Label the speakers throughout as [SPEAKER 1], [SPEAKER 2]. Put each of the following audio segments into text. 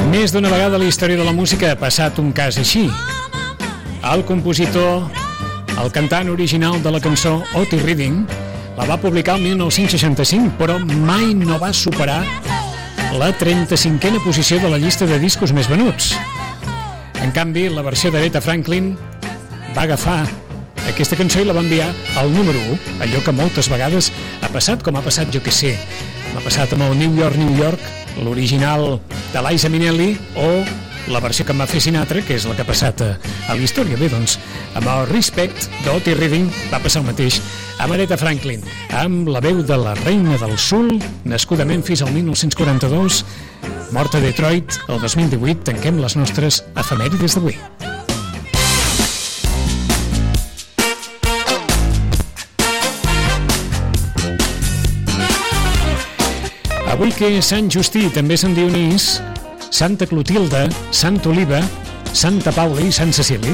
[SPEAKER 1] Més d'una vegada a la història de la música ha passat un cas així. El compositor, el cantant original de la cançó Otis Redding, la va publicar el 1965, però mai no va superar la 35a posició de la llista de discos més venuts. En canvi, la versió d'Aretha Franklin va agafar aquesta cançó i la va enviar al número 1, allò que moltes vegades ha passat, com ha passat, jo què sé, m'ha passat amb el New York, l'original de Liza Minnelli, o la versió que em va fer Sinatra, que és la que ha passat a la història. Bé, doncs, amb el Respect d'Otis Redding va passar el mateix amb Aretha Franklin, amb la veu de la reina del soul, nascuda a Memphis el 1942, morta a Detroit el 2018. Tanquem les nostres efemèrides d'avui. Avui que és Sant Justí, també Sant Dionís, Santa Clotilde, Sant Oliva, Santa Paula i Sant Cecili.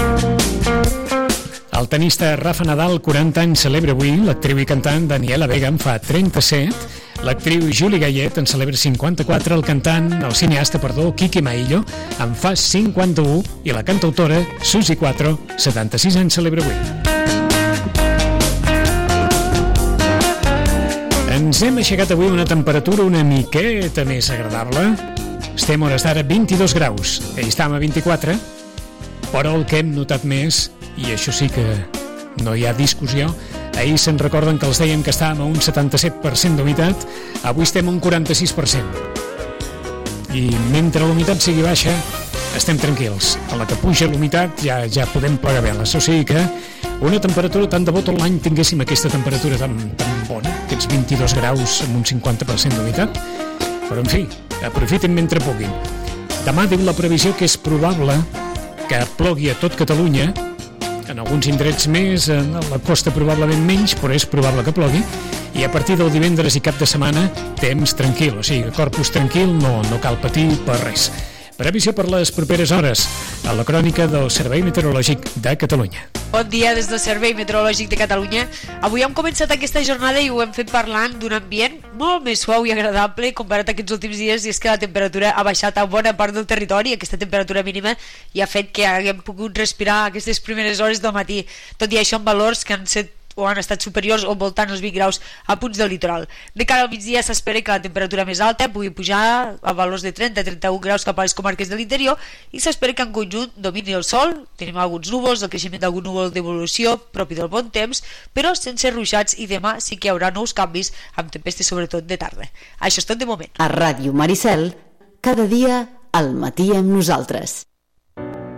[SPEAKER 1] El tenista Rafa Nadal, 40 anys, celebra avui. L'actriu i cantant Daniela Vega en fa 37. L'actriu Julie Gayet en celebra 54. El cineasta, Quique Maillo, en fa 51. I la cantautora Susi Quatro, 76 anys, celebra avui. Ens hem aixecat avui una temperatura una miqueta més agradable. Estem a hores d'ara 22 graus. Ahir estàvem a 24, però el que hem notat més, i això sí que no hi ha discussió, ahir se'n recorden que els dèiem que estàvem a un 77% d'humitat, avui estem a un 46%. I mentre la humitat sigui baixa, estem tranquils. A la que puja l'humitat ja podem plegar veles. O sigui que una temperatura, tant de bo tot l'any tinguéssim aquesta temperatura tan bona, aquests 22 graus amb un 50% d'humitat, però en fi, aprofitin mentre puguin. Demà diu la previsió que és probable que plogui a tot Catalunya, en alguns indrets més, a la costa probablement menys, però és probable que plogui, i a partir del divendres i cap de setmana temps tranquil, o sigui, corpus tranquil, no cal patir per res. Previsió per les properes hores, a la crònica del Servei Meteorològic de Catalunya.
[SPEAKER 2] Bon dia des del Servei Meteorològic de Catalunya. Avui hem començat aquesta jornada i ho hem fet parlant d'un ambient molt més suau i agradable comparat a aquests últims dies, i és que la temperatura ha baixat a bona part del territori. Aquesta temperatura mínima i ha fet que haguem pogut respirar aquestes primeres hores del matí, tot i això amb valors que han estat superiors o voltant els 20 graus a punts del litoral. De cara al migdia s'espera que la temperatura més alta pugui pujar a valors de 30-31 graus cap a les comarques de l'interior, i s'espera que en conjunt domini el sol. Tenim alguns núvols, el creixement d'algun núvol d'evolució propi del bon temps, però sense ruixats, i demà sí que hi haurà nous canvis amb tempestes sobretot de tarda. Això és tot de moment.
[SPEAKER 3] A Ràdio Maricel, cada dia al matí amb nosaltres.